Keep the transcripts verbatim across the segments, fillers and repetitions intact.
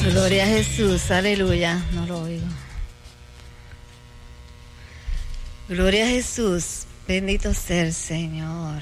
Gloria a Jesús, aleluya, no lo oigo. Gloria a Jesús, bendito sea el Señor.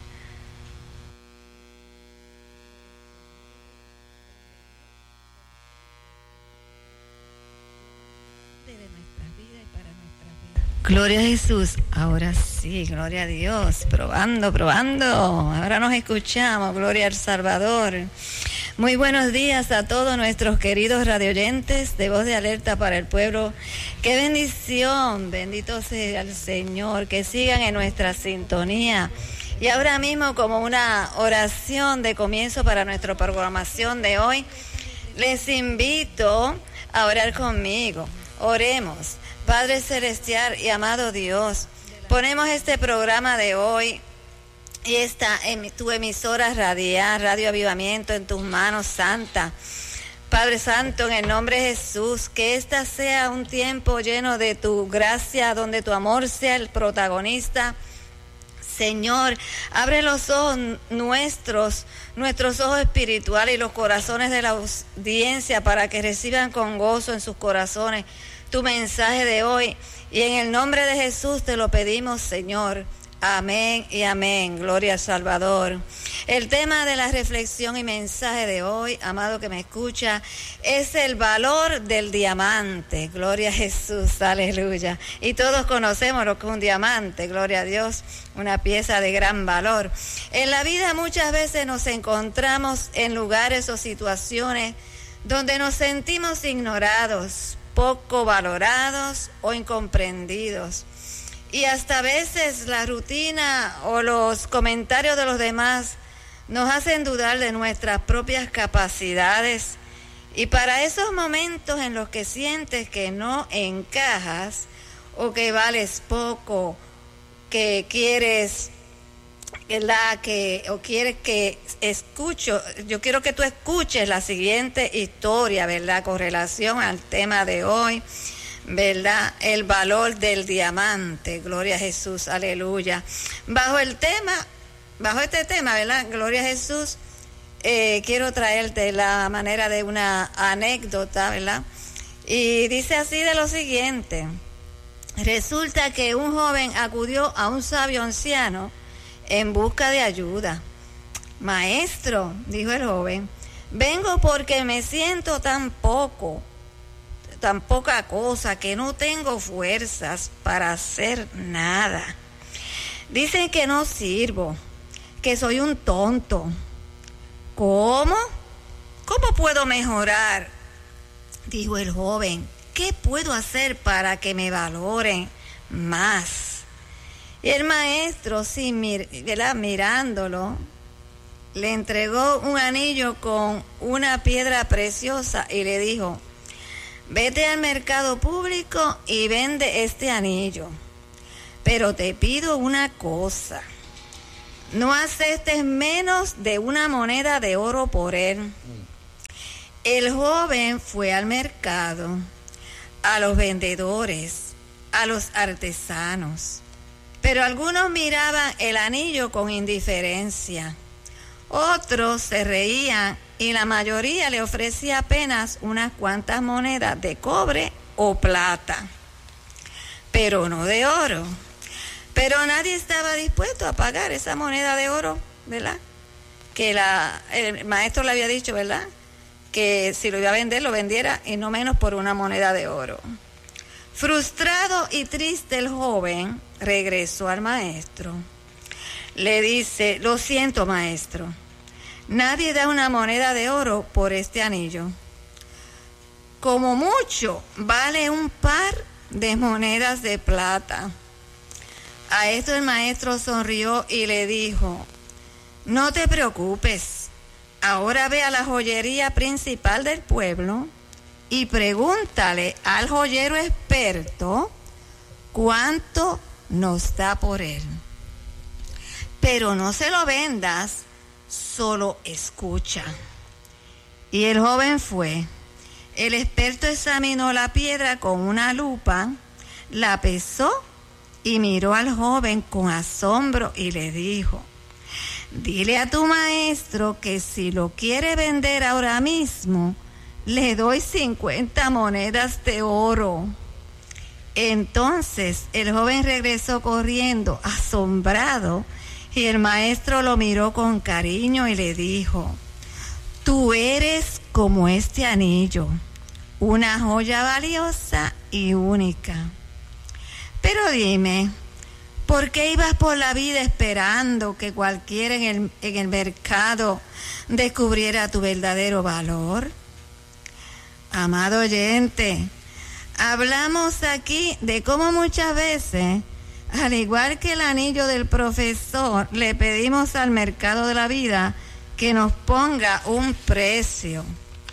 Gloria a Jesús, ahora sí, gloria a Dios, probando, probando, ahora nos escuchamos, gloria al Salvador. Muy buenos días a todos nuestros queridos radioyentes de Voz de Alerta para el Pueblo. Qué bendición, bendito sea el Señor, que sigan en nuestra sintonía. Y ahora mismo, como una oración de comienzo para nuestra programación de hoy, les invito a orar conmigo. Oremos. Padre Celestial y amado Dios, ponemos este programa de hoy y esta tu emisora radial, Radio Avivamiento, en tus manos, Santa. Padre Santo, en el nombre de Jesús, que esta sea un tiempo lleno de tu gracia, donde tu amor sea el protagonista. Señor, abre los ojos nuestros, nuestros ojos espirituales y los corazones de la audiencia para que reciban con gozo en sus corazones tu mensaje de hoy, y en el nombre de Jesús te lo pedimos, Señor. Amén y amén. Gloria al Salvador. El tema de la reflexión y mensaje de hoy, amado que me escucha, es el valor del diamante. Gloria a Jesús, aleluya. Y todos conocemos lo que es un diamante, gloria a Dios, una pieza de gran valor. En la vida muchas veces nos encontramos en lugares o situaciones donde nos sentimos ignorados, poco valorados o incomprendidos. Y hasta a veces la rutina o los comentarios de los demás nos hacen dudar de nuestras propias capacidades. Y para esos momentos en los que sientes que no encajas o que vales poco, que quieres la que o quieres que escucho, yo quiero que tú escuches la siguiente historia, ¿verdad? Con relación al tema de hoy, ¿verdad? El valor del diamante. Gloria a Jesús, aleluya. Bajo el tema, bajo este tema, ¿verdad? Gloria a Jesús, eh, quiero traerte la manera de una anécdota, ¿verdad? Y dice así de lo siguiente: resulta que un joven acudió a un sabio anciano en busca de ayuda. Maestro, dijo el joven, vengo porque me siento tan poco, tan poca cosa, que no tengo fuerzas para hacer nada. Dicen que no sirvo, que soy un tonto. ¿Cómo? ¿Cómo puedo mejorar? Dijo el joven. ¿Qué puedo hacer para que me valoren más? Y el maestro, sin mir, mirándolo, le entregó un anillo con una piedra preciosa y le dijo: vete al mercado público y vende este anillo. Pero te pido una cosa: no aceptes menos de una moneda de oro por él. El joven fue al mercado, a los vendedores, a los artesanos. Pero algunos miraban el anillo con indiferencia, otros se reían y la mayoría le ofrecía apenas unas cuantas monedas de cobre o plata, pero no de oro. Pero nadie estaba dispuesto a pagar esa moneda de oro, ¿verdad? Que la, el maestro le había dicho, ¿verdad? Que si lo iba a vender, lo vendiera y no menos por una moneda de oro. Frustrado y triste, el joven regresó al maestro. Le dice: lo siento, maestro, nadie da una moneda de oro por este anillo. Como mucho vale un par de monedas de plata. A esto el maestro sonrió y le dijo: no te preocupes, ahora ve a la joyería principal del pueblo y pregúntale al joyero experto cuánto nos da por él. Pero no se lo vendas, solo escucha. Y el joven fue. El experto examinó la piedra con una lupa, la pesó y miró al joven con asombro y le dijo: dile a tu maestro que si lo quiere vender ahora mismo, le doy cincuenta monedas de oro. Entonces el joven regresó corriendo, asombrado, y el maestro lo miró con cariño y le dijo: tú eres como este anillo, una joya valiosa y única. Pero dime, ¿por qué ibas por la vida esperando que cualquiera en el, en el mercado descubriera tu verdadero valor? Amado oyente, hablamos aquí de cómo muchas veces, al igual que el anillo del profesor, le pedimos al mercado de la vida que nos ponga un precio,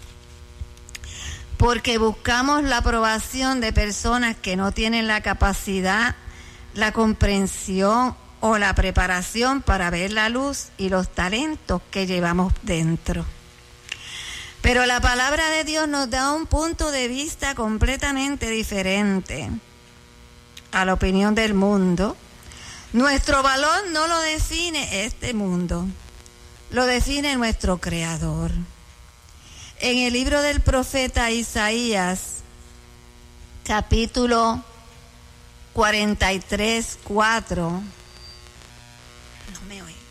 porque buscamos la aprobación de personas que no tienen la capacidad, la comprensión o la preparación para ver la luz y los talentos que llevamos dentro. Pero la palabra de Dios nos da un punto de vista completamente diferente a la opinión del mundo. Nuestro valor no lo define este mundo, lo define nuestro Creador. En el libro del profeta Isaías, capítulo cuarenta y tres, cuatro. No me oí.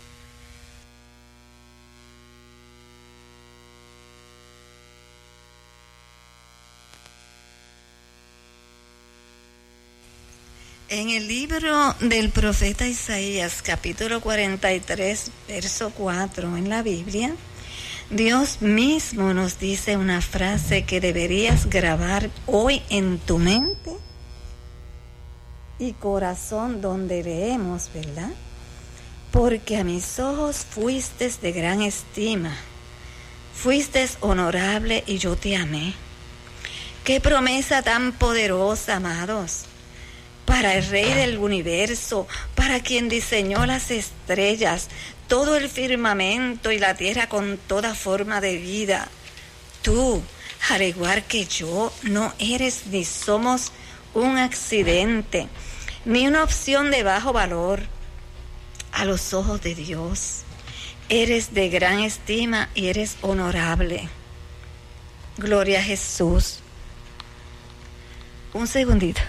En el libro del profeta Isaías, capítulo cuarenta y tres, verso cuatro, en la Biblia, Dios mismo nos dice una frase que deberías grabar hoy en tu mente y corazón, donde leemos, ¿verdad? Porque a mis ojos fuiste de gran estima, fuiste honorable y yo te amé. Qué promesa tan poderosa, amados, para el Rey del universo, para quien diseñó las estrellas, todo el firmamento y la tierra con toda forma de vida. Tú, al igual que yo, no eres ni somos un accidente, ni una opción de bajo valor a los ojos de Dios. Eres de gran estima y eres honorable. Gloria a Jesús. Un segundito.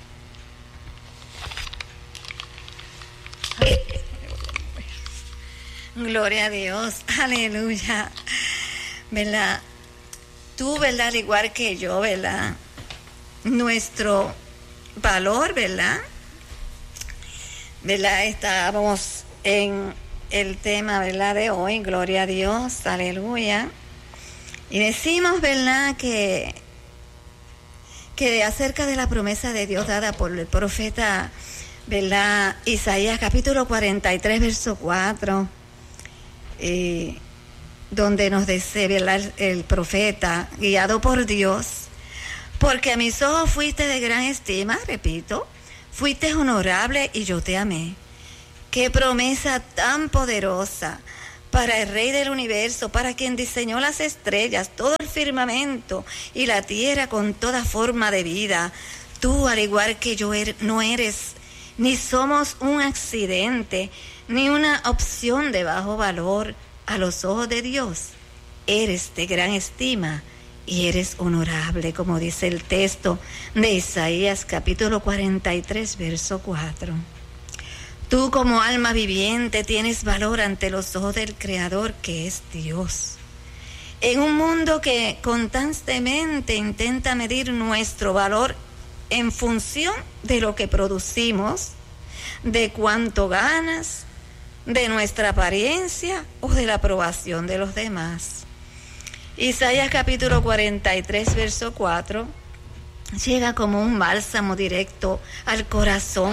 Gloria a Dios, aleluya, ¿verdad? Tú, ¿verdad? Al igual que yo, ¿verdad? Nuestro valor, ¿verdad? ¿Verdad? Estábamos en el tema, ¿verdad? De hoy, gloria a Dios, aleluya. Y decimos, ¿verdad? Que, que acerca de la promesa de Dios dada por el profeta, ¿verdad? Isaías capítulo cuarenta y tres, verso cuatro. Eh, donde nos dice, ¿verdad? El, el profeta, guiado por Dios, porque a mis ojos fuiste de gran estima, repito, fuiste honorable y yo te amé. Qué promesa tan poderosa para el Rey del universo, para quien diseñó las estrellas, todo el firmamento y la tierra con toda forma de vida. Tú, al igual que yo, er, no eres ni somos un accidente, ni una opción de bajo valor a los ojos de Dios. Eres de gran estima y eres honorable, como dice el texto de Isaías capítulo cuarenta y tres, verso cuatro. Tú, como alma viviente, tienes valor ante los ojos del Creador, que es Dios. En un mundo que constantemente intenta medir nuestro valor en función de lo que producimos, de cuánto ganas, de nuestra apariencia o de la aprobación de los demás. Isaías capítulo cuarenta y tres, verso cuatro, llega como un bálsamo directo al corazón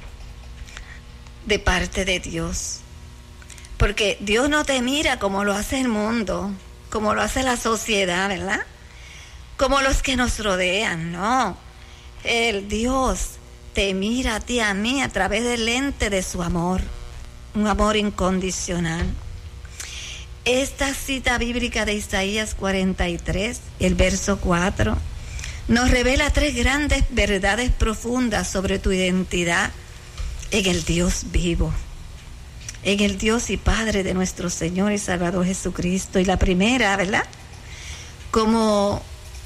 de parte de Dios. Porque Dios no te mira como lo hace el mundo, como lo hace la sociedad, ¿verdad? Como los que nos rodean, no. El Dios te mira a ti, a mí, a través del lente de su amor. Un amor incondicional. Esta cita bíblica de Isaías cuarenta y tres, el verso cuatro, nos revela tres grandes verdades profundas sobre tu identidad en el Dios vivo, en el Dios y Padre de nuestro Señor y Salvador Jesucristo. Y la primera, ¿verdad? Como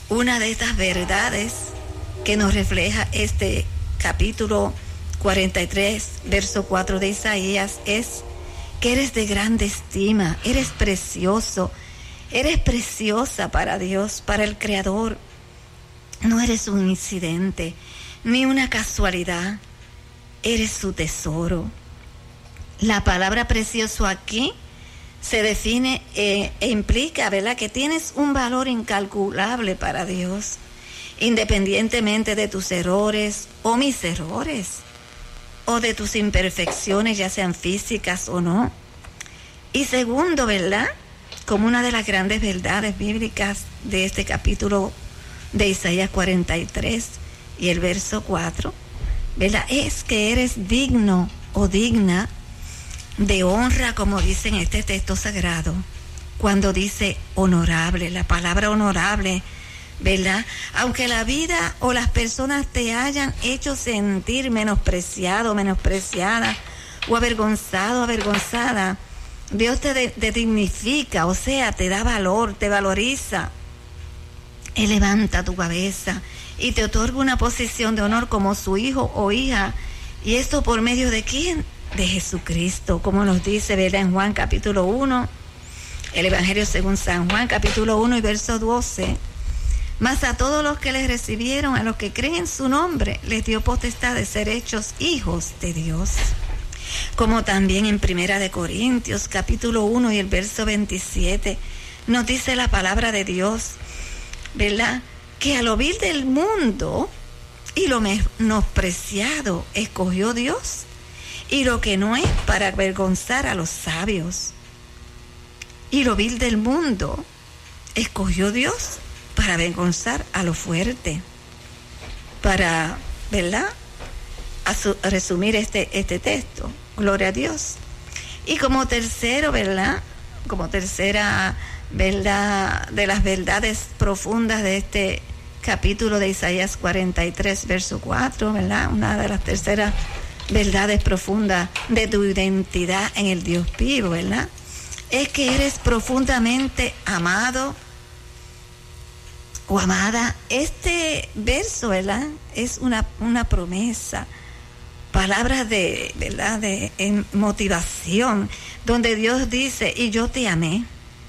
Una de estas verdades que nos refleja este capítulo cuarenta y tres, verso cuatro de Isaías, es que eres de grande estima, eres precioso, eres preciosa para Dios, para el Creador. No eres un incidente, ni una casualidad, eres su tesoro. La palabra precioso aquí se define eh, e implica, ¿verdad?, que tienes un valor incalculable para Dios, independientemente de tus errores o mis errores, o de tus imperfecciones, ya sean físicas o no. Y segundo, ¿verdad?, como una de las grandes verdades bíblicas de este capítulo de Isaías cuarenta y tres y el verso cuatro, ¿verdad?, es que eres digno o digna de honra, como dice en este texto sagrado, cuando dice honorable, la palabra honorable, ¿verdad? Aunque la vida o las personas te hayan hecho sentir menospreciado, menospreciada o avergonzado, avergonzada, Dios te, te dignifica, o sea, te da valor, te valoriza. Él levanta tu cabeza y te otorga una posición de honor como su hijo o hija. ¿Y esto por medio de quién? De Jesucristo, como nos dice, ¿verdad?, en Juan capítulo uno, el Evangelio según San Juan capítulo uno y verso doce. Mas a todos los que les recibieron, a los que creen en su nombre, les dio potestad de ser hechos hijos de Dios. Como también en Primera de Corintios capítulo uno y el verso veintisiete nos dice la palabra de Dios, ¿verdad?, que a lo vil del mundo y lo menospreciado escogió Dios, y lo que no es, para avergonzar a los sabios. Y lo vil del mundo escogió Dios para avergonzar a lo fuerte. Para, ¿verdad?, a, su, a resumir este, este texto. Gloria a Dios. Y como tercero, ¿verdad?, como tercera, ¿verdad?, de las verdades profundas de este capítulo de Isaías cuarenta y tres, verso cuatro, ¿verdad?, una de las terceras verdades profundas de tu identidad en el Dios vivo, ¿verdad?, es que eres profundamente amado o amada. Este verso, ¿verdad?, es una, una promesa, palabras de, ¿verdad?, de en motivación, donde Dios dice, y yo te amé.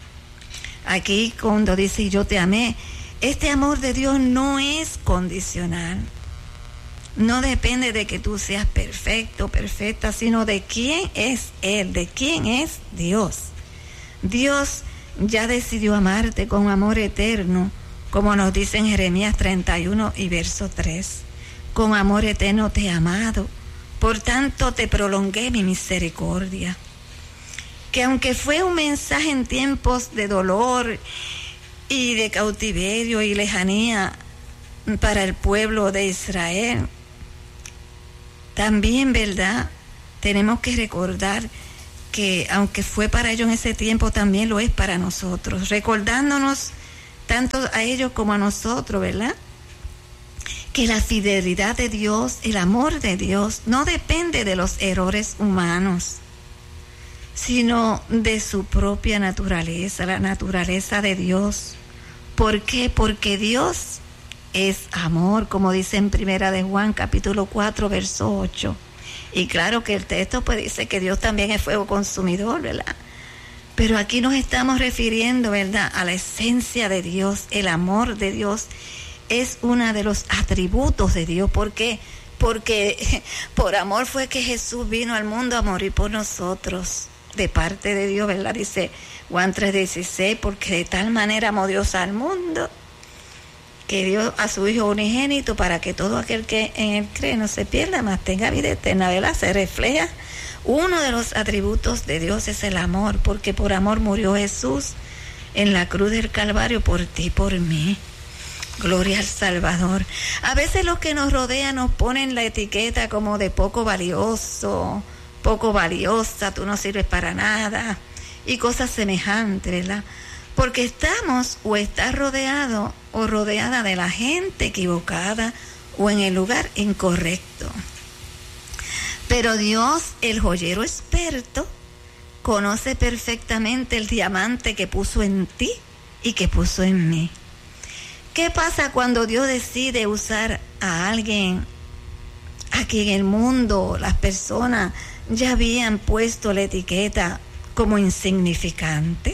Aquí cuando dice, y yo te amé, este amor de Dios no es condicional. No depende de que tú seas perfecto, perfecta, sino de quién es Él, de quién es Dios. Dios ya decidió amarte con amor eterno, como nos dice en Jeremías treinta y uno y verso tres. Con amor eterno te he amado, por tanto te prolongué mi misericordia. Que aunque fue un mensaje en tiempos de dolor y de cautiverio y lejanía para el pueblo de Israel, también, ¿verdad?, tenemos que recordar que aunque fue para ellos en ese tiempo, también lo es para nosotros, recordándonos tanto a ellos como a nosotros, ¿verdad?, que la fidelidad de Dios, el amor de Dios, no depende de los errores humanos, sino de su propia naturaleza, la naturaleza de Dios. ¿Por qué? Porque Dios es amor, como dice en Primera de Juan capítulo cuatro, verso ocho. Y claro que el texto pues dice que Dios también es fuego consumidor, ¿verdad? Pero aquí nos estamos refiriendo, ¿verdad?, a la esencia de Dios. El amor de Dios es uno de los atributos de Dios. ¿Por qué? Porque por amor fue que Jesús vino al mundo a morir por nosotros, de parte de Dios, ¿verdad? Dice Juan tres dieciséis, porque de tal manera amó Dios al mundo, que dio a su Hijo unigénito, para que todo aquel que en Él cree no se pierda, mas tenga vida eterna, ¿verdad? Se refleja. Uno de los atributos de Dios es el amor, porque por amor murió Jesús en la cruz del Calvario por ti y por mí. Gloria al Salvador. A veces los que nos rodean nos ponen la etiqueta como de poco valioso, poco valiosa, tú no sirves para nada, y cosas semejantes, ¿verdad? Porque estamos o estás rodeado o rodeada de la gente equivocada o en el lugar incorrecto. Pero Dios, el joyero experto, conoce perfectamente el diamante que puso en ti y que puso en mí. ¿Qué pasa cuando Dios decide usar a alguien a quien el mundo, las personas ya habían puesto la etiqueta como insignificante?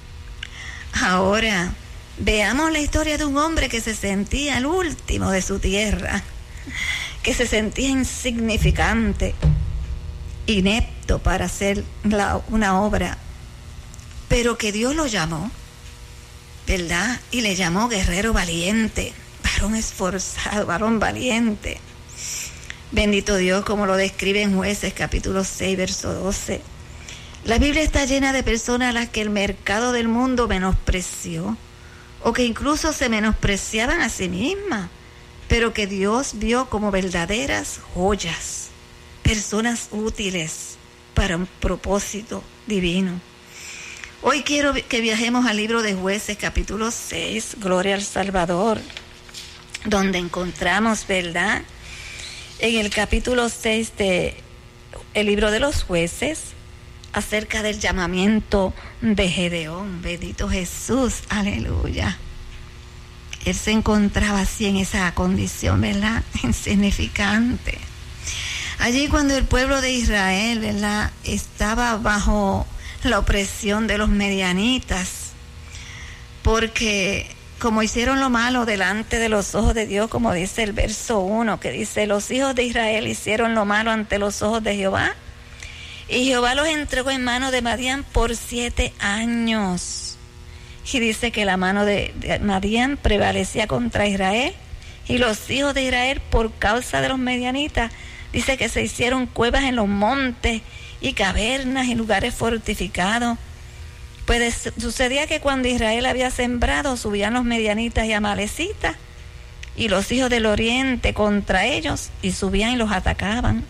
Ahora, veamos la historia de un hombre que se sentía el último de su tierra, que se sentía insignificante, inepto para hacer la, una obra, pero que Dios lo llamó, ¿verdad? Y le llamó guerrero valiente, varón esforzado, varón valiente. Bendito Dios, como lo describe en Jueces capítulo seis, verso doce. La Biblia está llena de personas a las que el mercado del mundo menospreció, o que incluso se menospreciaban a sí mismas, pero que Dios vio como verdaderas joyas, personas útiles para un propósito divino. Hoy quiero que viajemos al libro de Jueces capítulo seis, Gloria al Salvador, donde encontramos, ¿verdad?, en el capítulo seis de el libro de los Jueces, acerca del llamamiento de Gedeón. Bendito Jesús, aleluya. Él se encontraba así en esa condición, ¿verdad?, insignificante. Allí cuando el pueblo de Israel, ¿verdad?, estaba bajo la opresión de los medianitas, porque como hicieron lo malo delante de los ojos de Dios, como dice el verso uno, que dice: los hijos de Israel hicieron lo malo ante los ojos de Jehová, y Jehová los entregó en mano de Madián por siete años. Y dice que la mano de, de Madián prevalecía contra Israel, y los hijos de Israel, por causa de los medianitas, dice que se hicieron cuevas en los montes y cavernas y lugares fortificados. Pues sucedía que cuando Israel había sembrado, subían los medianitas y amalecitas y los hijos del oriente contra ellos, y subían y los atacaban.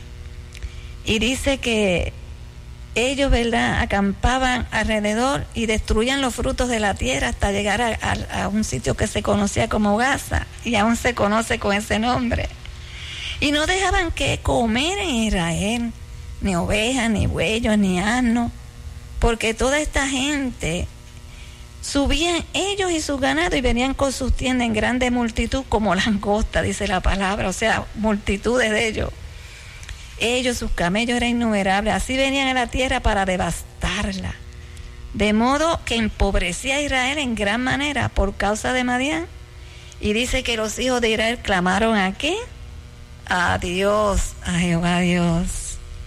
Y dice que ellos, ¿verdad?, acampaban alrededor y destruían los frutos de la tierra hasta llegar a, a, a un sitio que se conocía como Gaza, y aún se conoce con ese nombre. Y no dejaban que comer en Israel, ni ovejas, ni bueyos, ni asnos, porque toda esta gente subían ellos y su ganado y venían con sus tiendas en grande multitud como langosta, dice la palabra, o sea, multitudes de ellos. Ellos, sus camellos eran innumerables, así venían a la tierra para devastarla. De modo que empobrecía a Israel en gran manera por causa de Madián. Y dice que los hijos de Israel clamaron ¿a qué? A Dios, a Jehová Dios.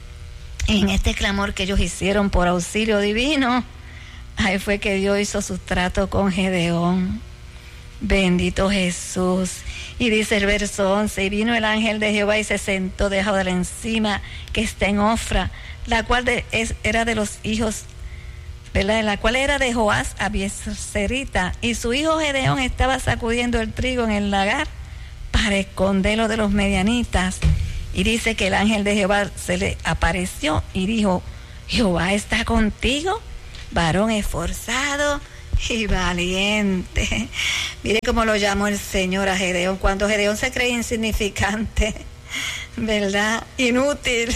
Y en este clamor que ellos hicieron por auxilio divino, ahí fue que Dios hizo su trato con Gedeón. Bendito Jesús. Y dice el verso once: y vino el ángel de Jehová y se sentó debajo de la encima que está en Ofra, la cual de, es, era de los hijos, ¿verdad?, la cual era de Joás Abieserita, y su hijo Gedeón estaba sacudiendo el trigo en el lagar para esconderlo de los medianitas. Y dice que el ángel de Jehová se le apareció y dijo: Jehová está contigo, varón esforzado y valiente. Mire cómo lo llamó el Señor a Gedeón, cuando Gedeón se cree insignificante, ¿verdad?, inútil.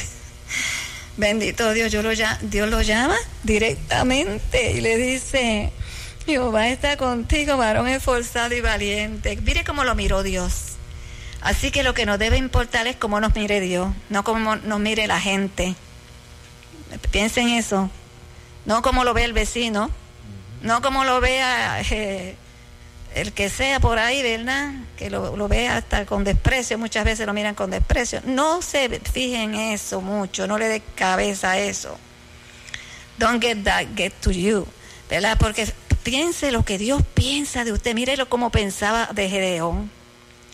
Bendito Dios, yo lo, Dios lo llama directamente y le dice: Jehová está contigo, varón esforzado y valiente. Mire cómo lo miró Dios. Así que lo que nos debe importar es cómo nos mire Dios, no cómo nos mire la gente. Piensen eso. No como lo ve el vecino, no como lo vea eh, el que sea por ahí, ¿verdad?, que lo, lo vea hasta con desprecio. Muchas veces lo miran con desprecio. No se fijen en eso mucho, no le dé cabeza a eso. Don't get that, get to you, ¿verdad? Porque piense lo que Dios piensa de usted. Mírelo como pensaba de Gedeón.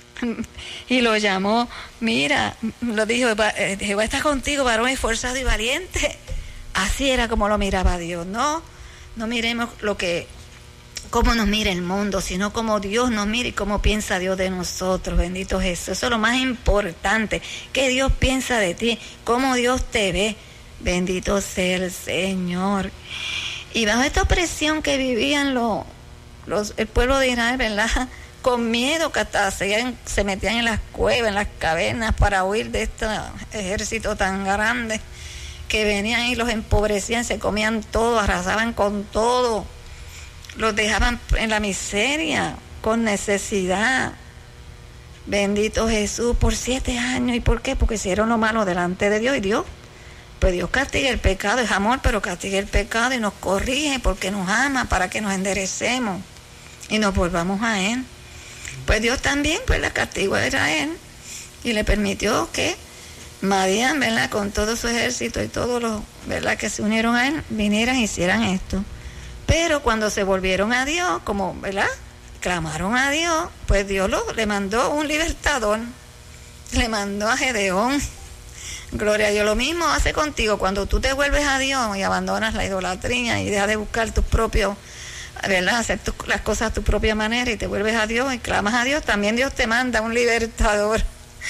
Y lo llamó, mira, lo dijo: Jehová está contigo, varón esforzado y valiente. Así era como lo miraba Dios. No, no miremos lo que, cómo nos mira el mundo, sino cómo Dios nos mira y cómo piensa Dios de nosotros. Bendito Jesús. Eso es lo más importante, que Dios piensa de ti, cómo Dios te ve. Bendito sea el Señor. Y bajo esta opresión que vivían los, los, el pueblo de Israel, ¿verdad?, con miedo, que hasta se, se metían en las cuevas, en las cavernas, para huir de este ejército tan grande, que venían y los empobrecían, se comían todo, arrasaban con todo, los dejaban en la miseria. con necesidad. Bendito Jesús, por siete años. ¿Y por qué? Porque hicieron lo malo delante de Dios, y Dios, pues Dios castiga el pecado, es amor, pero castiga el pecado y nos corrige porque nos ama, para que nos enderecemos y nos volvamos a Él. Pues Dios también, pues la castigó a Israel y le permitió que Madián, ¿verdad?, con todo su ejército y todos los, ¿verdad?, que se unieron a él, vinieran y hicieran esto. Pero cuando se volvieron a Dios, como, ¿verdad?, clamaron a Dios, pues Dios lo, le mandó un libertador, le mandó a Gedeón. Gloria a Dios. Lo mismo hace contigo cuando tú te vuelves a Dios y abandonas la idolatría y dejas de buscar tus propios, ¿verdad?, hacer tus, las cosas a tu propia manera, y te vuelves a Dios y clamas a Dios. También Dios te manda un libertador,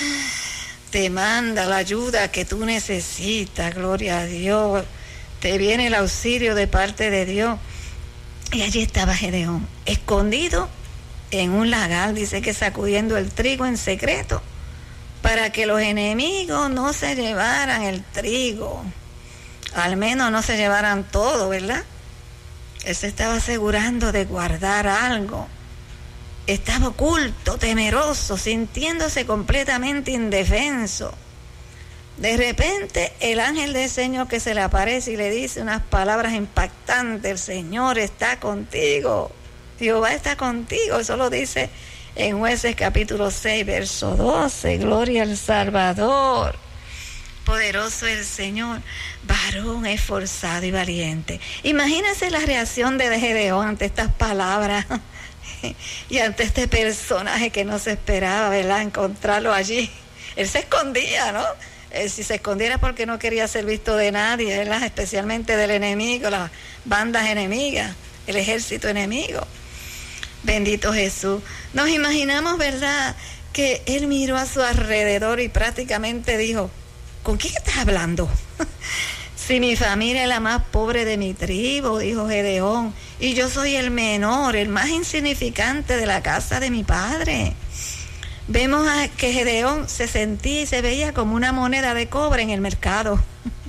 te manda la ayuda que tú necesitas. Gloria a Dios. Te viene el auxilio de parte de Dios. Y allí estaba Gedeón, escondido en un lagar, dice que sacudiendo el trigo en secreto, para que los enemigos no se llevaran el trigo, al menos no se llevaran todo, ¿verdad? Él se estaba asegurando de guardar algo. Estaba oculto, temeroso, sintiéndose completamente indefenso. De repente, el ángel del Señor que se le aparece y le dice unas palabras impactantes: el Señor está contigo, Jehová está contigo. Eso lo dice en Jueces capítulo seis, verso doce. Gloria al Salvador. Poderoso el Señor, varón esforzado y valiente. Imagínense la reacción de Gedeón ante estas palabras y ante este personaje que no se esperaba, ¿verdad?, encontrarlo allí. Él se escondía, ¿no? Eh, si se escondiera porque no quería ser visto de nadie, ¿verdad?, especialmente del enemigo, las bandas enemigas, el ejército enemigo. Bendito Jesús. Nos imaginamos, ¿verdad?, que él miró a su alrededor y prácticamente dijo: ¿con quién estás hablando? Si mi familia es la más pobre de mi tribu, dijo Gedeón, y yo soy el menor, el más insignificante de la casa de mi padre. Vemos a que Gedeón se sentía y se veía como una moneda de cobre en el mercado.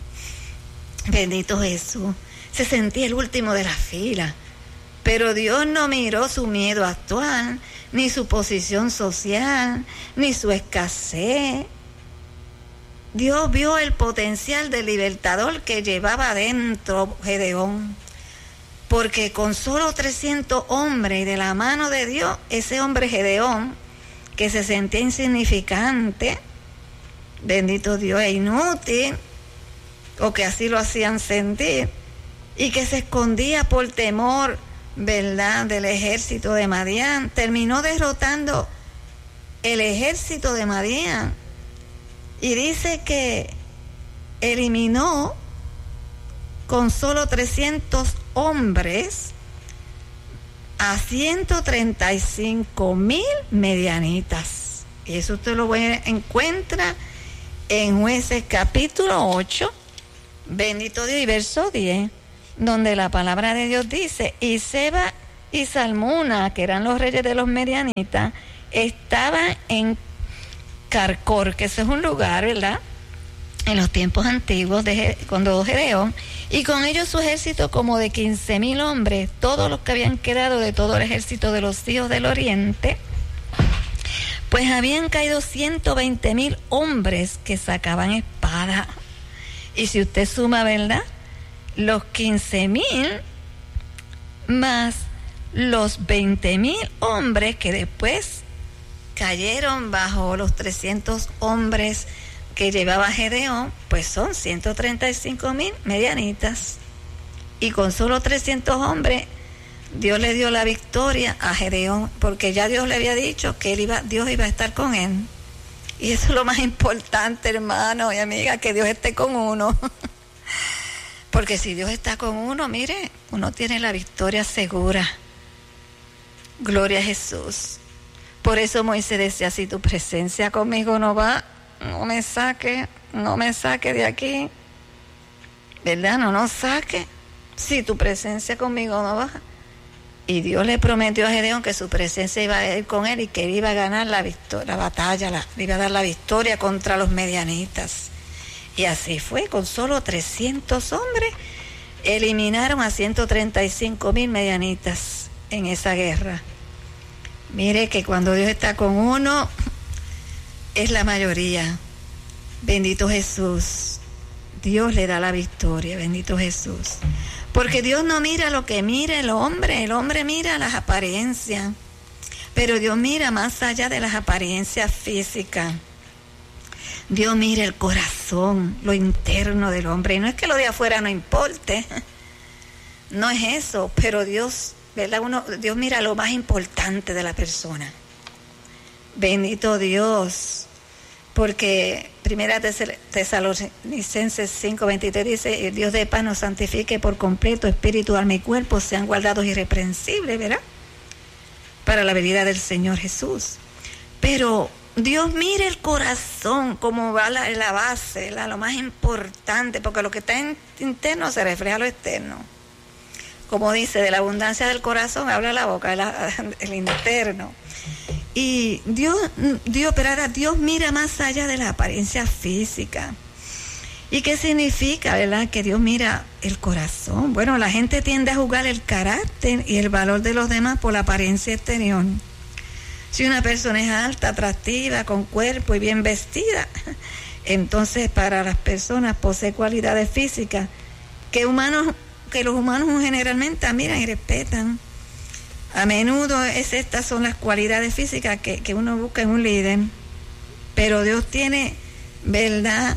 Bendito Jesús. Se sentía el último de la fila. Pero Dios no miró su miedo actual, ni su posición social, ni su escasez. Dios vio el potencial del libertador que llevaba adentro Gedeón. Porque con solo trescientos hombres y de la mano de Dios, ese hombre Gedeón, que se sentía insignificante, bendito Dios, e inútil, o que así lo hacían sentir, y que se escondía por temor, ¿verdad?, del ejército de Madián, terminó derrotando el ejército de Madián. Y dice que eliminó con solo trescientos hombres a ciento treinta y cinco mil medianitas. Y eso usted lo encuentra en Jueces capítulo ocho, bendito Dios, y verso diez, donde la palabra de Dios dice: y Seba y Salmuna, que eran los reyes de los medianitas, estaban en Carcor, que ese es un lugar, ¿verdad?, en los tiempos antiguos, de, cuando Gedeón, y con ellos su ejército como de quince mil hombres, todos los que habían quedado de todo el ejército de los hijos del oriente, pues habían caído ciento veinte mil hombres que sacaban espada. Y si usted suma, ¿verdad?, los quince mil más los veinte mil hombres que después cayeron bajo los trescientos hombres que llevaba Gedeón, pues son ciento treinta y cinco mil medianitas. Y con solo trescientos hombres, Dios le dio la victoria a Gedeón, porque ya Dios le había dicho que él iba, Dios iba a estar con él. Y eso es lo más importante, hermano y amiga, que Dios esté con uno. Porque si Dios está con uno, mire, uno tiene la victoria segura. Gloria a Jesús. Por eso Moisés decía: si tu presencia conmigo no va, no me saque, no me saque de aquí, ¿verdad? No nos saque, si tu presencia conmigo no va. Y Dios le prometió a Gedeón que su presencia iba a ir con él y que él iba a ganar la victoria, la batalla, la, le iba a dar la victoria contra los medianitas. Y así fue, con solo trescientos hombres, eliminaron a ciento treinta y cinco mil medianitas en esa guerra. Mire que cuando Dios está con uno, es la mayoría. Bendito Jesús. Dios le da la victoria, bendito Jesús. Porque Dios no mira lo que mira el hombre, el hombre mira las apariencias, pero Dios mira más allá de las apariencias físicas. Dios mira el corazón, lo interno del hombre. Y no es que lo de afuera no importe, no es eso, pero Dios, ¿verdad? Uno, Dios mira lo más importante de la persona. Bendito Dios. Porque Primera Tesalonicenses cinco veintitrés dice, el Dios de paz nos santifique por completo, espíritu, alma y cuerpo, sean guardados irreprensibles, ¿verdad? Para la venida del Señor Jesús. Pero Dios mira el corazón, como va la, la base, la, lo más importante, porque lo que está en, interno se refleja a lo externo. Como dice, de la abundancia del corazón habla la boca, la, el interno. Y Dios, Dios, pero ahora Dios mira más allá de la apariencia física. ¿Y qué significa, verdad? Que Dios mira el corazón. Bueno, la gente tiende a juzgar el carácter y el valor de los demás por la apariencia exterior. Si una persona es alta, atractiva, con cuerpo y bien vestida, entonces para las personas posee cualidades físicas que humanos, que los humanos generalmente admiran y respetan. A menudo es, estas son las cualidades físicas que, que uno busca en un líder, pero Dios tiene, ¿verdad?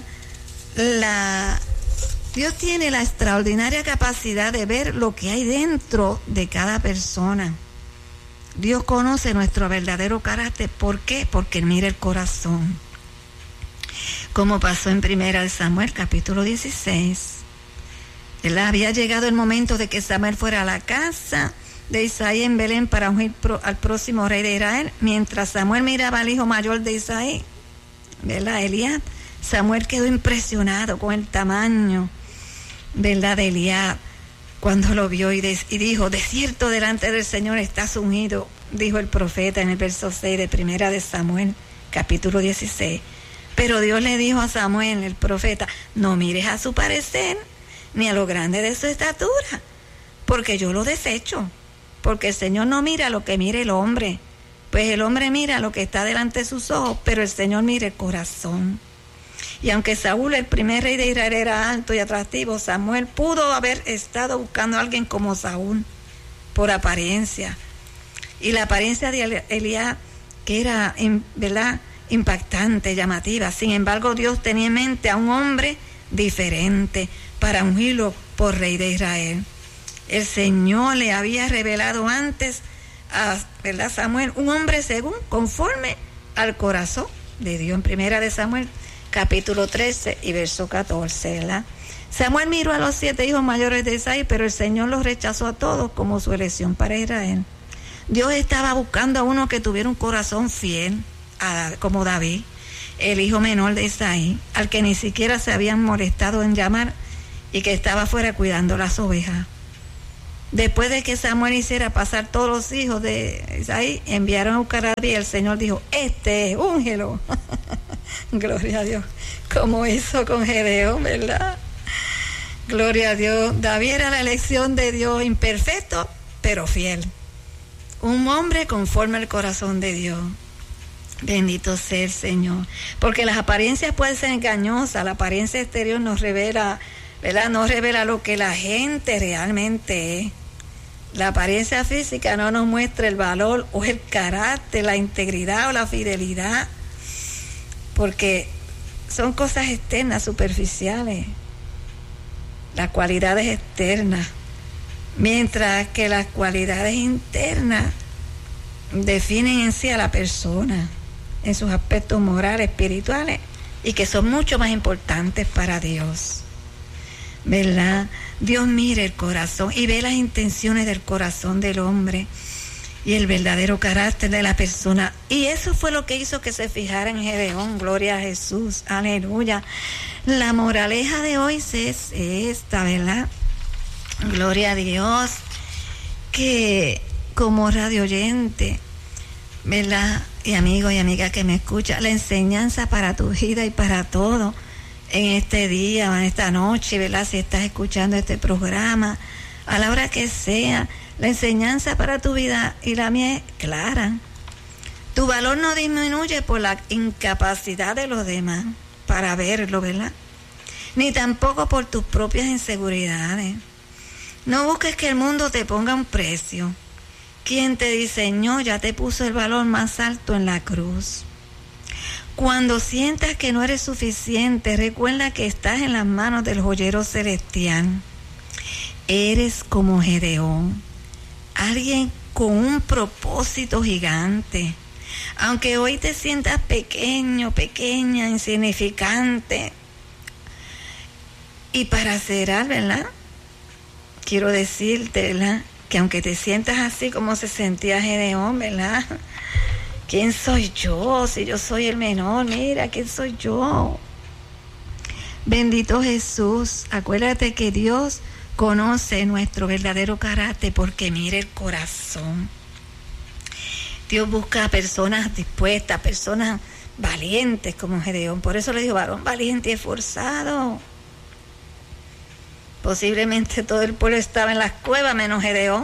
La, Dios tiene la extraordinaria capacidad de ver lo que hay dentro de cada persona. Dios conoce nuestro verdadero carácter. ¿Por qué? Porque mira el corazón. Como pasó en Primera de Samuel, capítulo dieciséis. ¿Verdad? Había llegado el momento de que Samuel fuera a la casa de Isaí en Belén para ungir pro, al próximo rey de Israel. Mientras Samuel miraba al hijo mayor de Isaí, ¿verdad? Elías, Samuel quedó impresionado con el tamaño, ¿verdad? De Elías cuando lo vio y, de, y dijo, de cierto delante del Señor estás ungido, dijo el profeta en el verso seis de Primera de Samuel, capítulo dieciséis. Pero Dios le dijo a Samuel, el profeta, no mires a su parecer ni a lo grande de su estatura, porque yo lo desecho. Porque el Señor no mira lo que mira el hombre, pues el hombre mira lo que está delante de sus ojos, pero el Señor mira el corazón. Y aunque Saúl, el primer rey de Israel, era alto y atractivo, Samuel pudo haber estado buscando a alguien como Saúl, por apariencia. Y la apariencia de Elías, que era, ¿verdad?, impactante, llamativa. Sin embargo, Dios tenía en mente a un hombre diferente para ungirlo por rey de Israel. El Señor le había revelado antes a, ¿verdad?, Samuel, un hombre según, conforme al corazón de Dios. En Primera de Samuel, capítulo trece y verso catorce, ¿verdad? Samuel miró a los siete hijos mayores de Isaí, pero el Señor los rechazó a todos como su elección para Israel. Dios estaba buscando a uno que tuviera un corazón fiel, a, como David, el hijo menor de Isaí, al que ni siquiera se habían molestado en llamar y que estaba fuera cuidando las ovejas. Después de que Samuel hiciera pasar todos los hijos de Isaí, enviaron a buscar a David y el Señor dijo, este es, úngelo. Gloria a Dios, como hizo con Gedeón, ¿verdad? Gloria a Dios. David era la elección de Dios, imperfecto, pero fiel. Un hombre conforme al corazón de Dios. Bendito sea el Señor. Porque las apariencias pueden ser engañosas, la apariencia exterior nos revela, ¿verdad? No revela lo que la gente realmente es. La apariencia física no nos muestra el valor o el carácter, la integridad o la fidelidad, porque son cosas externas, superficiales, las cualidades externas, mientras que las cualidades internas definen en sí a la persona, en sus aspectos morales, espirituales, y que son mucho más importantes para Dios. ¿Verdad? Dios mira el corazón y ve las intenciones del corazón del hombre y el verdadero carácter de la persona. Y eso fue lo que hizo que se fijara en Gedeón. Gloria a Jesús, aleluya. La moraleja de hoy es esta, ¿verdad? Gloria a Dios, que como radio oyente, ¿verdad?, y amigos y amigas que me escuchan, la enseñanza para tu vida y para todo en este día o en esta noche, ¿verdad?, si estás escuchando este programa, a la hora que sea, la enseñanza para tu vida y la mía es clara. Tu valor no disminuye por la incapacidad de los demás para verlo, ¿verdad? Ni tampoco por tus propias inseguridades. No busques que el mundo te ponga un precio. Quien te diseñó ya te puso el valor más alto en la cruz. Cuando sientas que no eres suficiente, recuerda que estás en las manos del joyero celestial. Eres como Gedeón, alguien con un propósito gigante. Aunque hoy te sientas pequeño, pequeña, insignificante, y para cerrar, ¿verdad? Quiero decirte, ¿verdad?, que aunque te sientas así como se sentía Gedeón, ¿verdad? ¿Quién soy yo? Si yo soy el menor, mira, ¿quién soy yo? Bendito Jesús, acuérdate que Dios conoce nuestro verdadero carácter porque mira el corazón. Dios busca a personas dispuestas, personas valientes como Gedeón. Por eso le dijo, varón valiente y esforzado. Posiblemente todo el pueblo estaba en las cuevas menos Gedeón.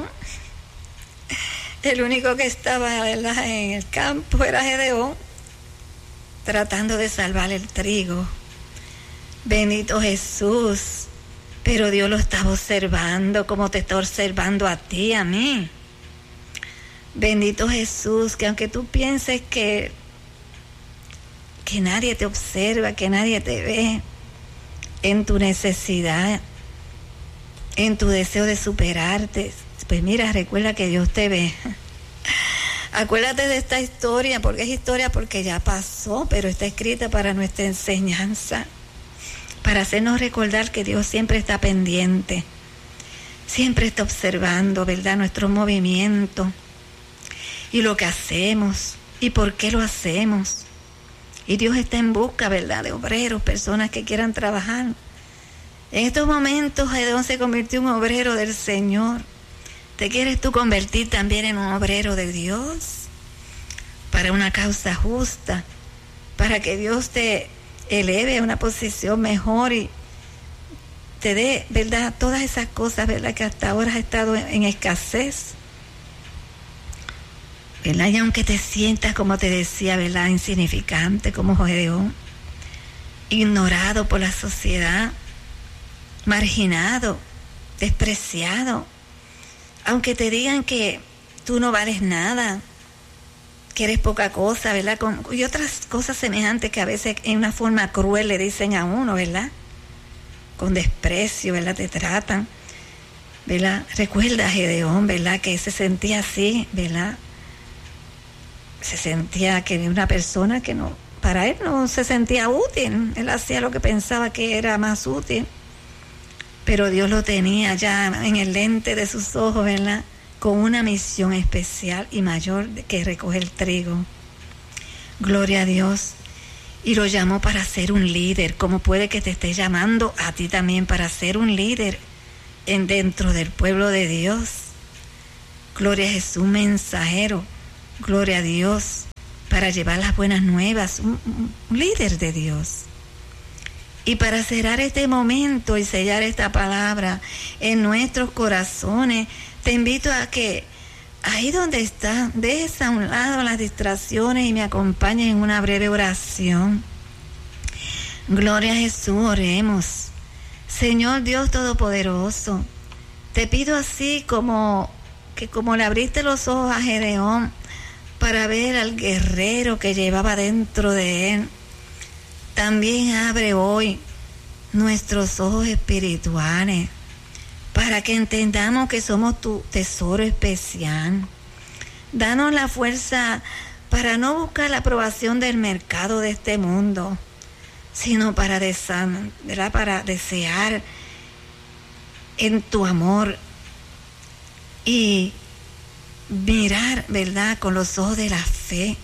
El único que estaba, ¿verdad?, en el campo era Gedeón, tratando de salvar el trigo. Bendito Jesús. Pero Dios lo estaba observando como te está observando a ti, a mí. Bendito Jesús, que aunque tú pienses que, que nadie te observa, que nadie te ve, en tu necesidad, en tu deseo de superarte, pues mira, recuerda que Dios te ve. Acuérdate de esta historia, porque es historia porque ya pasó, pero está escrita para nuestra enseñanza, para hacernos recordar que Dios siempre está pendiente, siempre está observando, ¿verdad?, nuestros movimientos y lo que hacemos y por qué lo hacemos. Y Dios está en busca, ¿verdad?, de obreros, personas que quieran trabajar. En estos momentos Gedeón se convirtió en un obrero del Señor. ¿Te quieres tú convertir también en un obrero de Dios? Para una causa justa, para que Dios te eleve a una posición mejor y te dé, ¿verdad?, todas esas cosas, ¿verdad?, que hasta ahora has estado en, en escasez. ¿Verdad? Y aunque te sientas, como te decía, ¿verdad?, insignificante como Gedeón, ignorado por la sociedad, marginado, despreciado, aunque te digan que tú no vales nada, que eres poca cosa, ¿verdad?, Con, y otras cosas semejantes que a veces en una forma cruel le dicen a uno, ¿verdad?, con desprecio, ¿verdad?, te tratan, ¿verdad? Recuerda a Gedeón, ¿verdad?, que se sentía así, ¿verdad?, se sentía que era una persona que no, para él no se sentía útil, él hacía lo que pensaba que era más útil, pero Dios lo tenía ya en el lente de sus ojos, ¿verdad?, con una misión especial y mayor que recoger el trigo. Gloria a Dios. Y lo llamó para ser un líder, como puede que te esté llamando a ti también para ser un líder en dentro del pueblo de Dios. Gloria a Jesús, mensajero. Gloria a Dios, para llevar las buenas nuevas, un, un líder de Dios. Y para cerrar este momento y sellar esta palabra en nuestros corazones, te invito a que ahí donde estás, dejes a un lado las distracciones y me acompañes en una breve oración. Gloria a Jesús, oremos. Señor Dios Todopoderoso, te pido así como que como le abriste los ojos a Gedeón para ver al guerrero que llevaba dentro de él, también abre hoy nuestros ojos espirituales para que entendamos que somos tu tesoro especial. Danos la fuerza para no buscar la aprobación del mercado de este mundo, sino para, desear, ¿verdad?, para desear en tu amor y mirar, ¿verdad?, con los ojos de la fe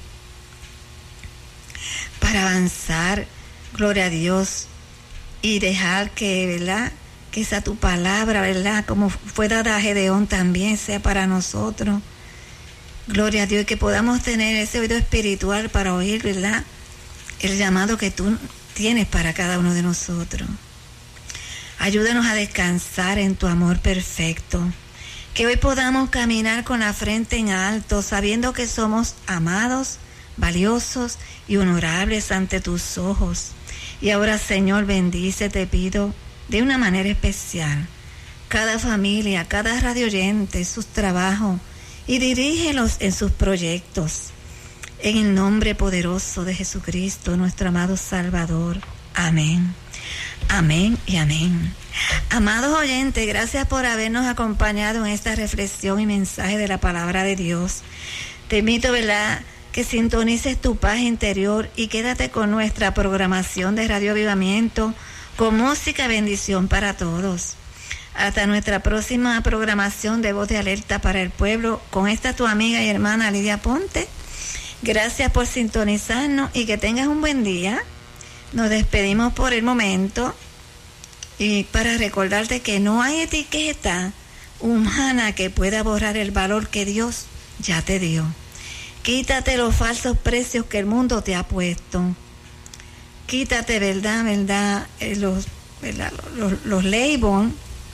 para avanzar, gloria a Dios, y dejar que, ¿verdad?, que esa tu palabra, ¿verdad?, como fue dada a Gedeón, también sea para nosotros. Gloria a Dios, y que podamos tener ese oído espiritual para oír, ¿verdad?, el llamado que tú tienes para cada uno de nosotros. Ayúdanos a descansar en tu amor perfecto. Que hoy podamos caminar con la frente en alto, sabiendo que somos amados, valiosos y honorables ante tus ojos. Y ahora, Señor, bendice, te pido, de una manera especial, cada familia, cada radio oyente, sus trabajos, y dirígelos en sus proyectos. En el nombre poderoso de Jesucristo, nuestro amado Salvador. Amén. Amén y amén. Amados oyentes, gracias por habernos acompañado en esta reflexión y mensaje de la palabra de Dios. Te invito, ¿verdad?, que sintonices tu paz interior y quédate con nuestra programación de Radio Avivamiento con música bendición para todos. Hasta nuestra próxima programación de Voz de Alerta para el Pueblo con esta tu amiga y hermana Lidia Ponte. Gracias por sintonizarnos y que tengas un buen día. Nos despedimos por el momento y para recordarte que no hay etiqueta humana que pueda borrar el valor que Dios ya te dio. Quítate los falsos precios que el mundo te ha puesto. Quítate, verdad, verdad, eh, los, verdad, los, los labels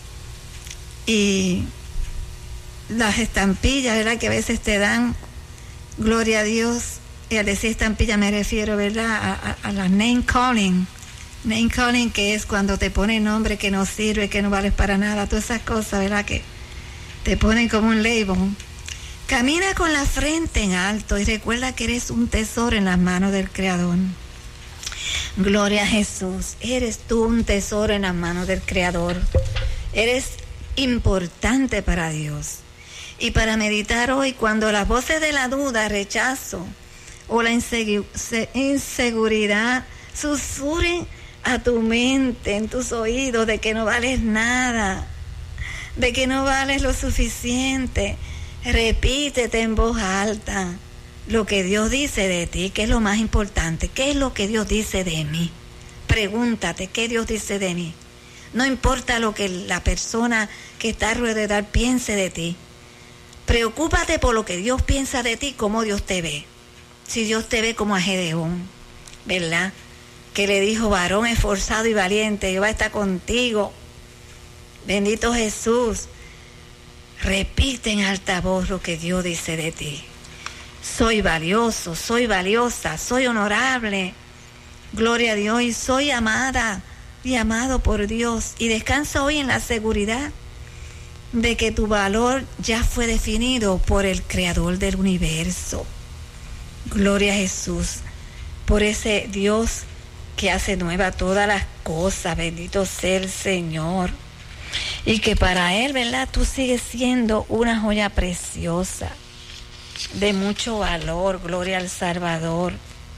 y las estampillas, verdad, que a veces te dan. Gloria a Dios. Y al decir estampilla me refiero, verdad, a, a, a la name calling. Name calling, que es cuando te ponen nombre que no sirve, que no vales para nada, todas esas cosas, verdad, que te ponen como un label. Camina con la frente en alto y recuerda que eres un tesoro en las manos del Creador. Gloria a Jesús. Eres tú un tesoro en las manos del Creador. Eres importante para Dios. Y para meditar hoy, cuando las voces de la duda, rechazo o la inseguridad susurren a tu mente, en tus oídos, de que no vales nada, de que no vales lo suficiente, repítete en voz alta lo que Dios dice de ti, que es lo más importante. ¿Qué es lo que Dios dice de mí? Pregúntate, ¿qué Dios dice de mí? No importa lo que la persona que está alrededor piense de ti. Preocúpate por lo que Dios piensa de ti, cómo Dios te ve. Si Dios te ve como a Gedeón, ¿verdad?, que le dijo: varón esforzado y valiente, Jehová está contigo. Bendito Jesús. Repite en alta voz lo que Dios dice de ti. Soy valioso, soy valiosa, soy honorable. Gloria a Dios, y soy amada y amado por Dios. Y descansa hoy en la seguridad de que tu valor ya fue definido por el Creador del universo. Gloria a Jesús, por ese Dios que hace nueva todas las cosas. Bendito sea el Señor. Y que para Él, ¿verdad?, tú sigues siendo una joya preciosa, de mucho valor. Gloria al Salvador.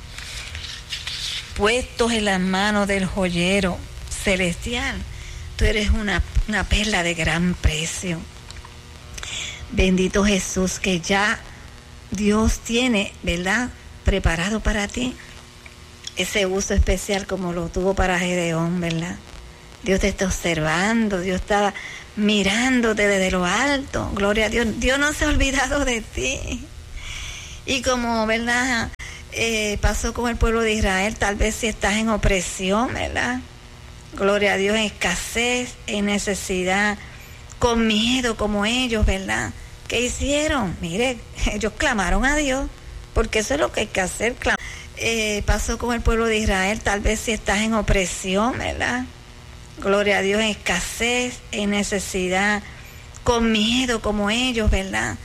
Puestos en las manos del joyero celestial, tú eres una, una perla de gran precio. Bendito Jesús, que ya Dios tiene, ¿verdad?, preparado para ti ese uso especial como lo tuvo para Gedeón, ¿verdad? Dios te está observando, Dios está mirándote desde lo alto. Gloria a Dios. Dios no se ha olvidado de ti. Y como, ¿verdad?, eh, pasó con el pueblo de Israel, tal vez si estás en opresión, ¿verdad?, gloria a Dios, en escasez, en necesidad, con miedo como ellos, ¿verdad? ¿Qué hicieron? Mire, ellos clamaron a Dios, porque eso es lo que hay que hacer. Clam- eh, pasó con el pueblo de Israel, tal vez si estás en opresión, ¿verdad? Gloria a Dios, en escasez, en necesidad, con miedo como ellos, ¿verdad?